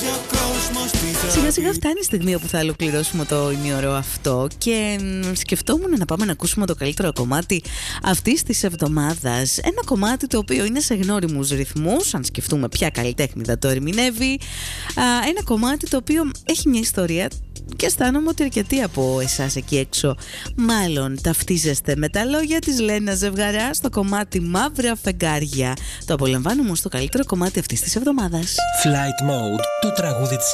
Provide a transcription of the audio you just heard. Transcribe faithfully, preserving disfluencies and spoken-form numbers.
Σιγά σιγά φτάνει η στιγμή όπου θα ολοκληρώσουμε το ημιωρό αυτό και σκεφτόμουν να πάμε να ακούσουμε το καλύτερο κομμάτι αυτής της εβδομάδας. Ένα κομμάτι το οποίο είναι σε γνώριμους ρυθμούς, αν σκεφτούμε ποια καλλιτέχνη θα το ερμηνεύει. Ένα κομμάτι το οποίο έχει μια ιστορία και αισθάνομαι ότι αρκετοί από εσάς εκεί έξω μάλλον ταυτίζεστε με τα λόγια της Λένας Ζευγαρά στο κομμάτι Μαύρα Φεγγάρια. Το απολαμβάνουμε στο καλύτερο κομμάτι αυτής της εβδομάδας. Flight Mode, το τραγούδι της